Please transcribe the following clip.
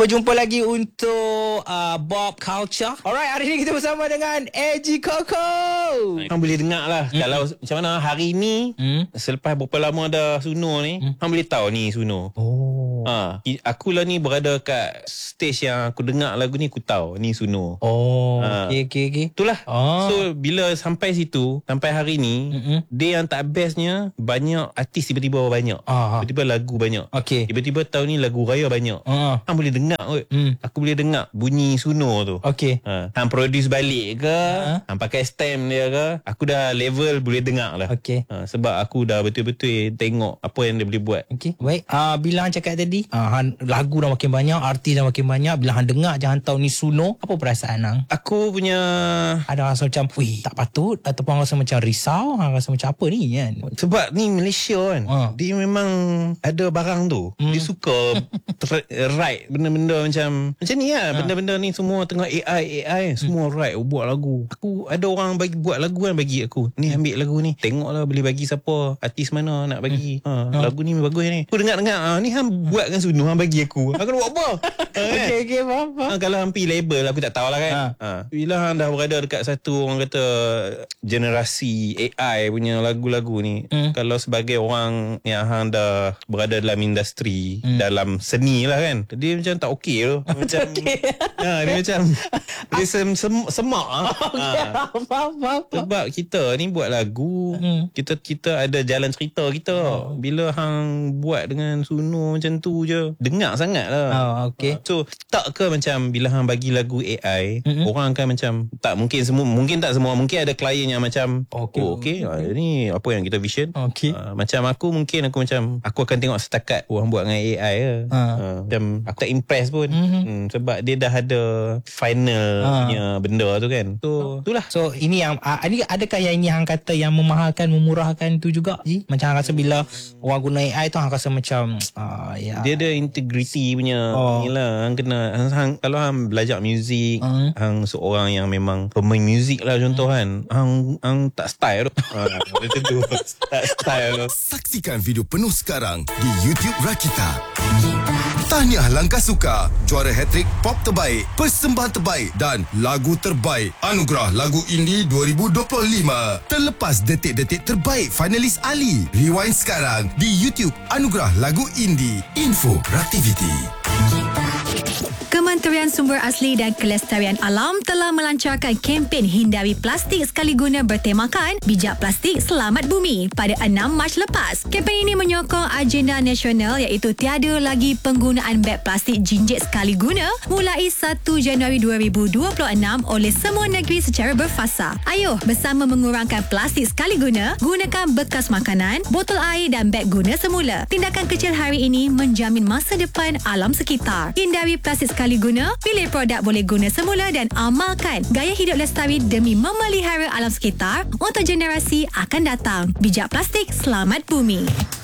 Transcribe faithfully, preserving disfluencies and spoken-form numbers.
Berjumpa lagi untuk uh, Bob Culture. Alright, hari ni kita bersama dengan A G Koko. Hang boleh dengar lah mm. Kalau macam mana hari ni mm. Selepas berapa lama dah Suno ni mm. Hang boleh tahu ni Suno. Oh ha, Aku lah ni berada kat stage yang aku dengar lagu ni, aku tahu ni Suno. Oh ha. Okay okay, okay. Itulah oh. So bila sampai situ, sampai hari ni mm-hmm. dia yang tak bestnya, banyak artis tiba-tiba banyak. Aha. Tiba-tiba lagu banyak. Okay. Tiba-tiba tahun ni lagu raya banyak. Aha. Hang boleh dengar kot. mm. Aku boleh dengar bunyi Suno tu. Okay. ha. Hang produce balik ke, ha? Hang pakai stem dia ke, aku dah level boleh dengar lah. Okay. ha, Sebab aku dah betul-betul tengok apa yang dia boleh buat. Okay, baik. uh, Bila Han cakap tadi uh, Han, lagu dah makin banyak, artis dah makin banyak. Bila Han dengar je Han tahu ni Suno, apa perasaan Hang? Aku punya ada rasa macam wih, tak patut, ataupun rasa macam risau, Han rasa macam apa ni kan? Sebab ni Malaysia kan, ha. Dia memang ada barang tu. hmm. Dia suka ter- write benda-benda macam Macam ni lah. ha. Benda-benda ni semua tengah A I A I semua hmm. write, buat lagu. Aku ada orang bagi buat lagu kan, bagi aku ni, ambil lagu ni, tengoklah boleh bagi siapa, artis mana nak bagi. hmm. ha, ha. Lagu ni bagus ni. Aku dengar-dengar, ha, ni hang buat kan Suno, hang bagi aku. Aku nak buat apa? ha, kan? Okay okay, faham, faham. ha, Kalau hang pergi label, aku tak tahulah kan. ha. Ha. Bila hang dah berada dekat satu, orang kata generasi A I punya lagu-lagu ni, hmm. kalau sebagai orang yang hang dah berada dalam industri, hmm. dalam seni lah kan, dia macam tak okey tu. Macam ha, dia macam dia sem, sem, semak ah. Okay, ha. faham, faham. Sebab kita ni buat lagu, hmm. kita kita ada jalan cerita kita. oh. Bila hang buat dengan Suno macam tu je, dengar sangat lah. oh, okay. So tak ke macam bila hang bagi lagu A I, mm-hmm. orang akan macam, tak mungkin semua, mungkin tak semua, mungkin ada klien yang macam okay. oh okey, ha, ni apa yang kita vision. Okay. ha, Macam aku mungkin aku macam aku akan tengok setakat orang buat dengan A I je. ha. Ha, macam aku tak impress pun. mm-hmm. hmm, Sebab dia dah ada final ha. punya benda tu kan. So itulah. So ini yang uh, ini adakah yang ini hang kata yang memahalkan, memurahkan tu juga Ji? Macam hang rasa bila orang guna A I tu hang rasa macam uh, ya. Dia ada integrity punya. oh. Inilah hang kena hang, hang, kalau hang belajar muzik, uh. hang seorang yang memang pemain muzik lah contoh uh. kan, hang hang tak style tu. ha, macam tu. Tak style tu. Saksikan video penuh sekarang di YouTube Rakita. Tahniah langkah suka juara hattrick pop terbaik, persembahan terbaik dan lagu terbaik Anugerah Lagu Indie dua ribu dua puluh lima. Terlepas detik-detik terbaik finalis Ali. Rewind sekarang di YouTube Anugerah Lagu Indie. Info Raktiviti. Kementerian Sumber Asli dan Kelestarian Alam telah melancarkan kempen hindari plastik sekali guna bertemakan Bijak Plastik Selamat Bumi pada enam Mac lepas. Kempen ini menyokong agenda nasional iaitu tiada lagi penggunaan beg plastik jinjit sekali guna mulai satu Januari dua ribu dua puluh enam oleh semua negeri secara berfasa. Ayuh bersama mengurangkan plastik sekali guna, gunakan bekas makanan, botol air dan beg guna semula. Tindakan kecil hari ini menjamin masa depan alam sekitar. Hindari plastik sekali guna, pilih produk boleh guna semula dan amalkan gaya hidup lestari demi memelihara alam sekitar untuk generasi akan datang. Bijak Plastik Selamat Bumi.